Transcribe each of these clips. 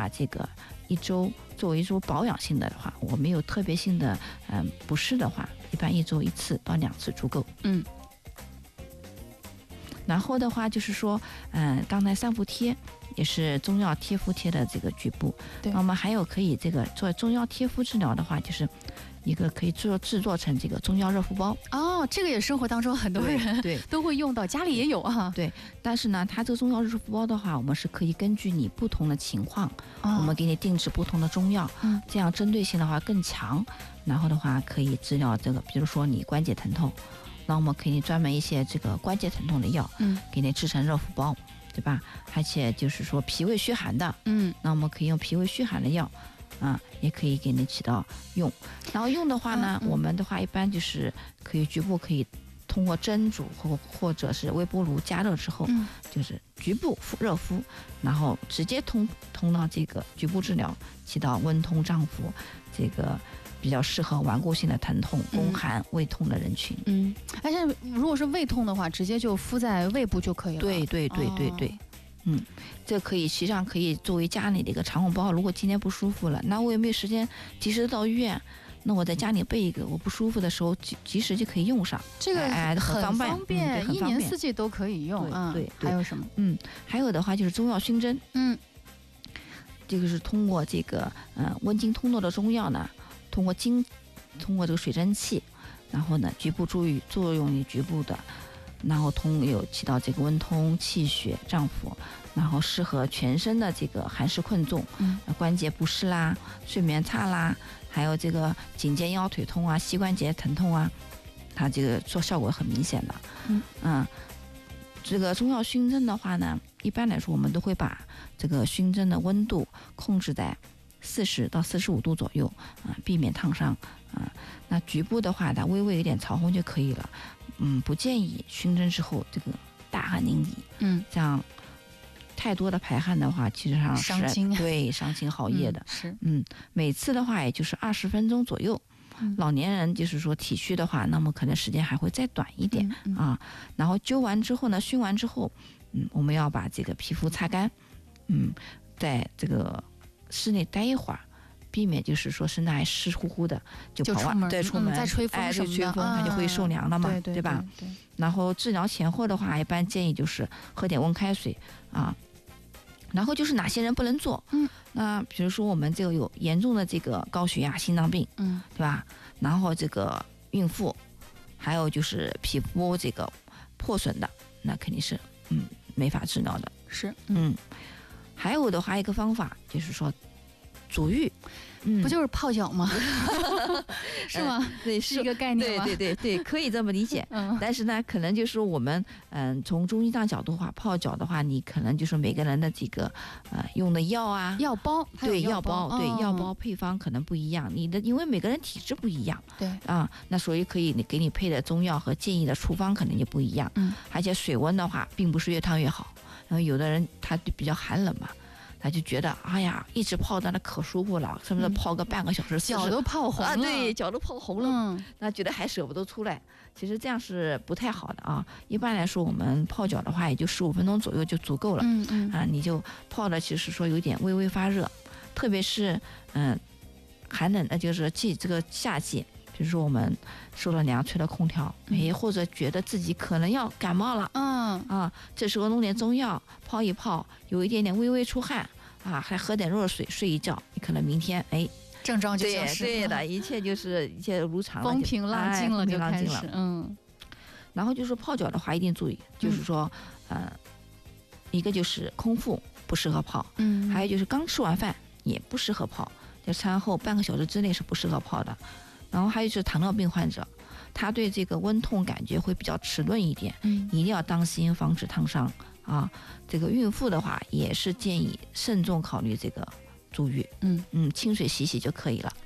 把这个1周作为一周保养性的话，我没有特别性的不适的话，一般1周1次到2次足够。然后的话就是说，刚才3伏贴也是中药贴敷贴的这个局部。 对。 那么还有可以这个做中药贴敷治疗的话，就是一个可以制作成这个中药热敷包。 哦，这个也生活当中很多人对都会用到，家里也有啊。 对，但是呢，它这个中药热敷包的话，我们是可以根据你不同的情况，我们给你定制不同的中药，这样针对性的话更强。然后的话可以治疗这个，比如说你关节疼痛。那我们可以专门一些这个关节疼痛的药，给你制成热敷包，对吧？而且就是说脾胃虚寒的，那我们可以用脾胃虚寒的药，也可以给你起到用。然后用的话呢，我们的话一般就是可以局部可以通过蒸煮或者是微波炉加热之后，就是局部热敷，然后直接通到这个局部治疗，起到温通胀腹，这个比较适合顽固性的疼痛、宫寒、胃痛的人群。 而且如果是胃痛的话，直接就敷在胃部就可以了。 对。这可以实际上可以作为家里的一个常用包。如果今天不舒服了，那我也没有时间及时到医院，那我在家里备一个，我不舒服的时候及时就可以用上。 这个很方便，1年4季都可以用。 对。 还有什么？ 还有的话就是中药熏蒸。这个是通过这个温经通络的中药呢，通过这个水蒸气，然后呢局部作用于局部的，然后有起到这个温通气血胀腹，然后适合全身的这个寒湿困重，关节不适啦、睡眠差啦，还有这个颈肩腰腿痛啊、膝关节疼痛啊，它这个做效果很明显的。这个中药熏蒸的话呢，一般来说我们都会把这个熏蒸的温度控制在40到45度左右，避免烫伤。那局部的话呢，微微有点潮红就可以了。不建议熏蒸之后这个大汗淋漓。这样太多的排汗的话，其实上伤津， 对，伤津耗液的。 是。 每次的话也就是20分钟左右。老年人就是说体虚的话，那么可能时间还会再短一点。然后灸完之后呢，熏完之后，我们要把这个皮肤擦干，在这个室内待一会儿，避免就是说身上还湿乎乎的就跑完，对，出门再吹风什么的， 吹风它就会受凉了嘛，对吧？然后治疗前后的话，一般建议就是喝点温开水啊。然后就是哪些人不能做？那比如说我们这个有严重的这个高血压、心脏病，对吧？然后这个孕妇，还有就是皮肤这个破损的，那肯定是没法治疗的。 是。 还有的话，一个方法就是说足浴。 不就是泡脚吗？是吗？ 对， 是一个概念吗？ 对，可以这么理解。但是呢，可能就是我们从中医上角度的话，泡脚的话，你可能就是每个人的这个用的药啊， 药包， 对，药包配方可能不一样。因为每个人体质不一样， 对那所以可以给你配的中药和建议的处方可能就不一样。而且水温的话，并不是越烫越好。然后有的人他比较寒冷嘛。他就觉得哎呀，一直泡在那可舒服了，是不是泡个半个小时， 脚都泡红了对，脚都泡红了。那觉得还舍不得出来，其实这样是不太好的啊。一般来说，我们泡脚的话，也就15分钟左右就足够了。你就泡的，其实说有点微微发热，特别是寒冷的，就是这个夏季。比如说我们受了凉，吹了空调，或者觉得自己可能要感冒了，这时候弄点中药泡一泡，有一点点微微出汗还喝点热水，睡一觉，你可能明天症状就消失了。 对的，一切如常了， 风平浪静了，就开始。 然后就是泡脚的话，一定注意，就是说一个就是空腹不适合泡，还有就是刚吃完饭也不适合泡，在餐后半个小时之内是不适合泡的。然后还有就是糖尿病患者，他对这个温痛感觉会比较迟钝一点，一定要当心，防止烫伤啊。这个孕妇的话，也是建议慎重考虑这个足浴，清水洗洗就可以了。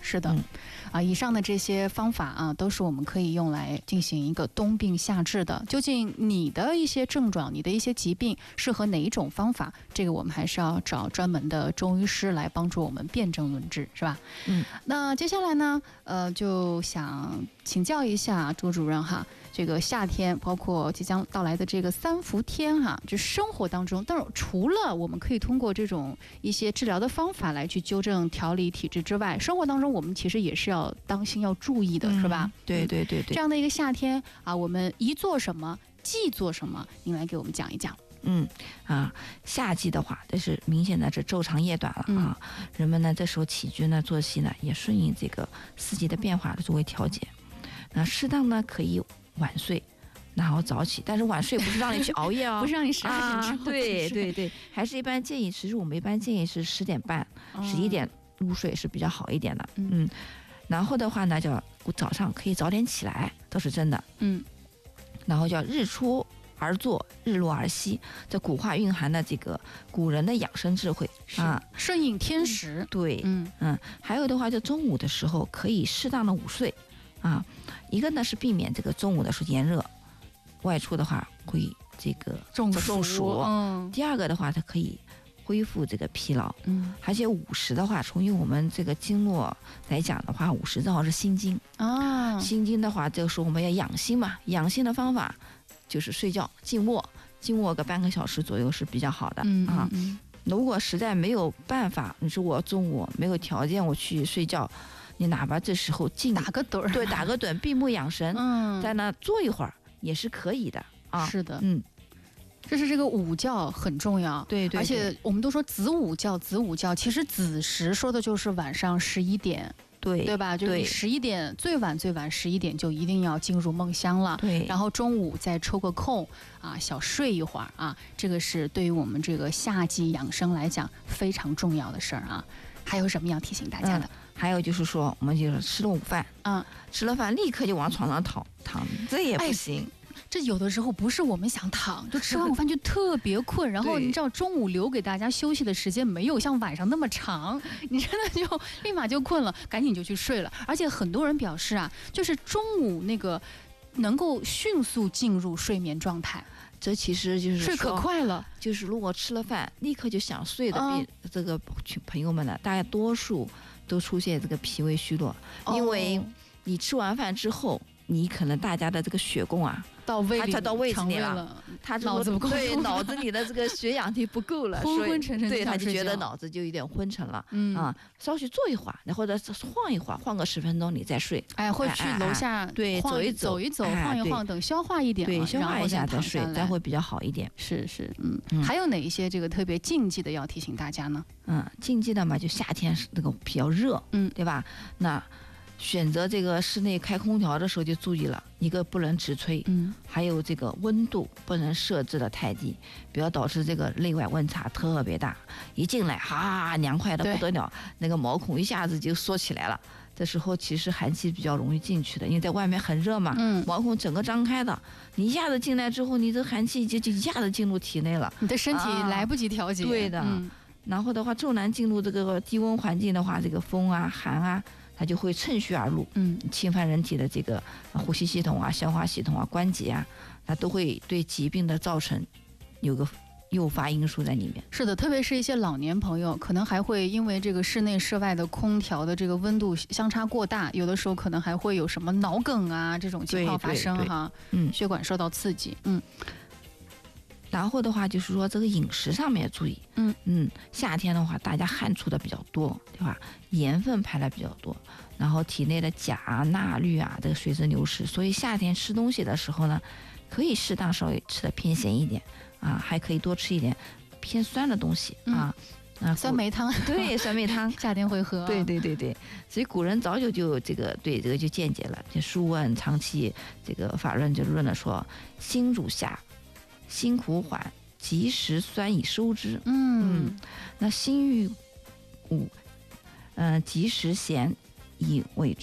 是的，以上的这些方法啊，都是我们可以用来进行一个冬病夏治的。究竟你的一些症状、你的一些疾病适合哪一种方法？这个我们还是要找专门的中医师来帮助我们辨证论治，是吧？那接下来呢，就想请教一下周主任哈，这个夏天包括即将到来的这个3伏天哈，就生活当中，但是除了我们可以通过这种一些治疗的方法来去纠正调理体质之外，生活当中我们其实也是要当心要注意的，是吧？ 对。 这样的一个夏天啊，我们宜做什么，忌做什么？您来给我们讲一讲。 夏季的话，这是明显的这昼长夜短了啊。人们呢这时候起居呢作息呢也顺应这个四季的变化的作为调节。那适当呢可以晚睡，然后早起，但是晚睡不是让你去熬夜哦， 不是让你12点之后对，还是一般建议，其实我们一般建议是10点半、11点入睡是比较好一点的。然后的话呢，叫早上可以早点起来，都是真的。然后叫日出而作，日落而息，这古话蕴含的这个古人的养生智慧啊， 顺应天时。 对，还有的话，就中午的时候可以适当的午睡啊。一个呢是避免这个中午的时候炎热，外出的话会这个中暑。第二个的话，它可以恢复这个疲劳。而且午时的话，从于我们这个经络来讲的话，午时正好是心经啊。心经的话，这个时候我们要养心嘛，养心的方法就是睡觉静卧个半个小时左右是比较好的啊。如果实在没有办法，你说我中午没有条件我去睡觉，你哪怕这时候打个盹，闭目养神，在那坐一会儿也是可以的啊。 是的，这是这个午觉很重要， 对， 而且我们都说子午觉，其实子时说的就是晚上11点。对吧？就是你11点最晚11点就一定要进入梦乡了。 对， 然后中午再抽个空啊，小睡一会儿啊，这个是对于我们这个夏季养生来讲非常重要的事儿啊。还有什么要提醒大家的？ 还有就是说，我们就是吃了午饭，吃了饭立刻就往床上躺，这也不行。 这有的时候不是我们想躺，就吃完午饭就特别困，然后你知道中午留给大家休息的时间没有像晚上那么长，你真的就立马就困了，赶紧就去睡了。而且很多人表示啊，就是中午那个能够迅速进入睡眠状态， 这其实就是睡可快了。 就是如果吃了饭立刻就想睡的这个朋友们呢，大概多数都出现这个脾胃虚弱，因为你吃完饭之后，你可能大家的这个血供啊。 到胃子里了，他脑子不够， 对，脑子里的这个血氧体不够了， 昏昏沉沉， 对，他就觉得脑子就有点昏沉了，稍许坐一会儿，或者晃一会儿，晃个10分钟你再睡， 会去楼下对走一走，晃一晃，等消化一点， 对，消化一下再睡，再会比较好一点。 是，还有哪一些这个特别禁忌的要提醒大家呢？ 禁忌的嘛，就夏天那个比较热，对吧？那选择这个室内开空调的时候就注意了，一个不能直吹，还有这个温度不能设置的太低，不要导致这个内外温差特别大，一进来凉快的不得了，那个毛孔一下子就缩起来了。这时候其实寒气比较容易进去的，因为在外面很热嘛，毛孔整个张开的，你一下子进来之后，你这寒气就一下子进入体内了， 你的身体来不及调节。 对的，然后的话，骤然进入这个低温环境的话，这个风啊、寒啊，它就会趁虚而入，侵犯人体的这个呼吸系统啊、消化系统啊、关节啊，它都会对疾病的造成有个诱发因素在里面。 是的，特别是一些老年朋友，可能还会因为这个室内室外的空调的这个温度相差过大，有的时候可能还会有什么脑梗啊这种情况发生哈。血管受到刺激。 然后的话就是说这个饮食上面注意，夏天的话大家汗出的比较多，对吧？盐分排的比较多，然后体内的钾啊、钠、氯啊这个随之流失，所以夏天吃东西的时候呢，可以适当稍微吃的偏咸一点啊，还可以多吃一点偏酸的东西啊。 酸梅汤， 对，酸梅汤夏天会喝。 对，所以古人早就这个对这个就见解了。就《书问》长期这个法论就论了说，辛主夏，辛苦缓，及时酸以收之。那辛欲午，及时咸以尾之，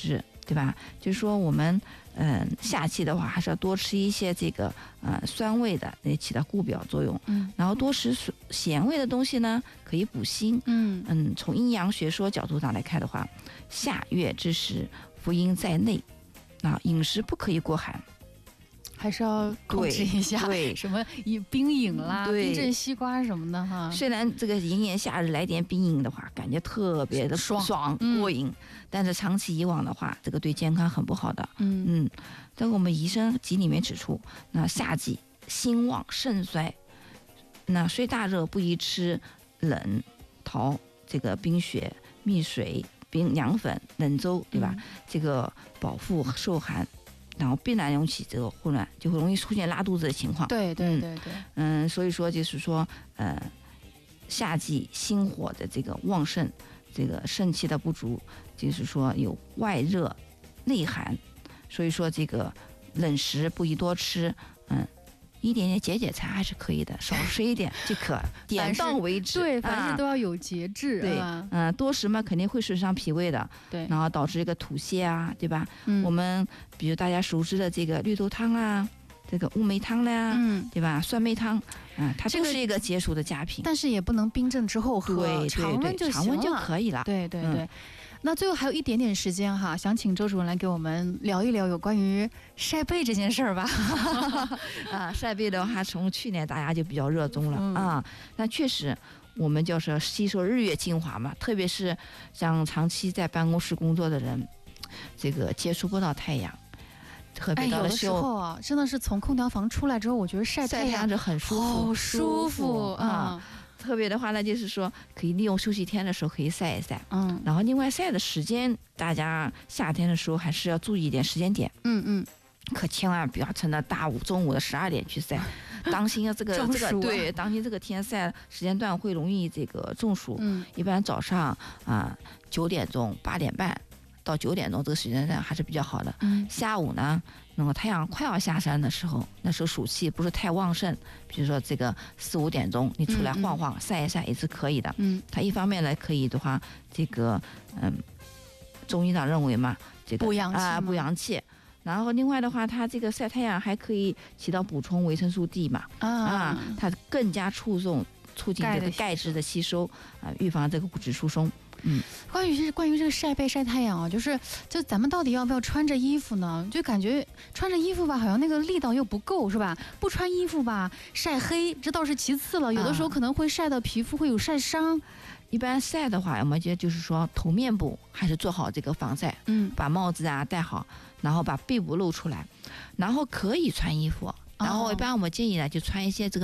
对吧？就是说我们夏季的话，还是要多吃一些这个酸味的，那起到固表作用。然后多吃咸味的东西呢，可以补锌。从阴阳学说角度上来看的话，夏月之时，福阴在内，饮食不可以过寒。 还是要控制一下， 对， 什么冰饮啦、冰镇西瓜什么的哈。 虽然这个炎炎夏日来点冰饮的话，感觉特别的爽过瘾，但是长期以往的话，这个对健康很不好的。但我们《宜生集》里面指出，那夏季心旺肾衰，那虽大热不宜吃冷桃、这个冰雪、蜜水、冰凉粉、冷粥，对吧？这个饱腹受寒。然后必然引起这个混乱，就会容易出现拉肚子的情况。 对。 所以说就是说，夏季心火的这个旺盛，这个肾气的不足，就是说有外热内寒，所以说这个冷食不宜多吃。一点点解馋还是可以的，少吃一点就可，点到为止。 对，凡事都要有节制。 对，多食嘛肯定会损伤脾胃的。 对， 然后导致一个吐泻啊，对吧？我们比如大家熟知的这个绿豆汤啊，这个乌梅汤啦，对吧？酸梅汤，它都是一个解暑的佳品。 但是也不能冰镇之后喝， 对， 常温就行了， 常温就可以了。 对。那最后还有一点点时间哈，想请周主任来给我们聊一聊有关于晒背这件事儿吧。 晒背的话，从去年大家就比较热衷了那确实，我们就是吸收日月精华嘛，特别是像长期在办公室工作的人，这个接触不到太阳。 有的时候啊，真的是从空调房出来之后，我觉得晒太阳就很舒服， 好舒服啊。 特别的话呢，就是说可以利用休息天的时候可以晒一晒。然后另外晒的时间，大家夏天的时候还是要注意一点时间点。可千万不要趁着中午的12点去晒，当心这个对，当心这个天晒时间段会容易这个中暑。一般早上9点钟、8点半到9点钟这个时间段还是比较好的。下午呢，那么太阳快要下山的时候，那时候暑气不是太旺盛，比如说这个4、5点钟，你出来晃晃晒一晒也是可以的。它一方面呢可以的话，这个中医上认为嘛，这个补阳气。然后另外的话，它这个晒太阳还可以起到补充维生素 D 嘛，它更加促进这个钙质的吸收预防这个骨质疏松。 关于这个晒背晒太阳啊，就咱们到底要不要穿着衣服呢？就感觉穿着衣服吧，好像那个力道又不够，是吧？不穿衣服吧，晒黑这倒是其次了，有的时候可能会晒到皮肤会有晒伤。 一般晒的话，我们就是说头面部还是做好这个防晒，把帽子戴好，然后把背部露出来，然后可以穿衣服，然后一般我们建议呢就穿一些这个